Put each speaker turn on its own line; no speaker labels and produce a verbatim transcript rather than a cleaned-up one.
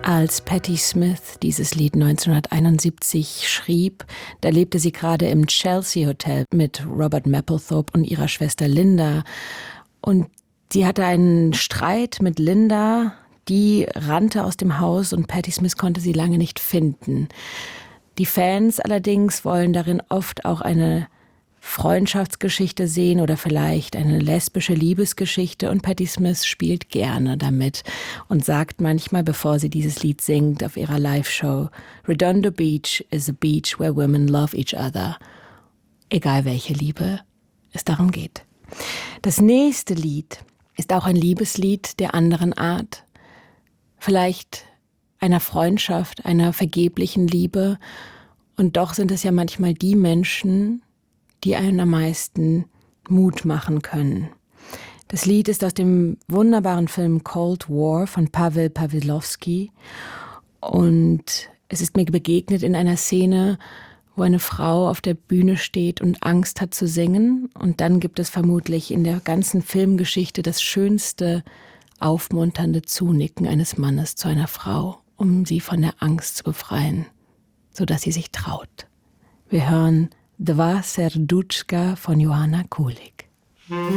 Als Patti Smith dieses Lied neunzehnhunderteinundsiebzig schrieb, da lebte sie gerade im Chelsea Hotel mit Robert Mapplethorpe und ihrer Schwester Linda. Und sie hatte einen Streit mit Linda, die rannte aus dem Haus und Patti Smith konnte sie lange nicht finden. Die Fans allerdings wollen darin oft auch eine Freundschaftsgeschichte sehen oder vielleicht eine lesbische Liebesgeschichte, und Patti Smith spielt gerne damit und sagt manchmal, bevor sie dieses Lied singt auf ihrer Live-Show: Redondo Beach is a beach where women love each other. Egal welche Liebe es darum geht. Das nächste Lied ist auch ein Liebeslied der anderen Art. Vielleicht einer Freundschaft, einer vergeblichen Liebe. Und doch sind es ja manchmal die Menschen, die einen am meisten Mut machen können. Das Lied ist aus dem wunderbaren Film Cold War von Paweł Pawlowski. Und es ist mir begegnet in einer Szene, wo eine Frau auf der Bühne steht und Angst hat zu singen. Und dann gibt es vermutlich in der ganzen Filmgeschichte das schönste, aufmunternde Zunicken eines Mannes zu einer Frau, um sie von der Angst zu befreien, sodass sie sich traut. Wir hören Dva Serduchka von Johanna Kulig.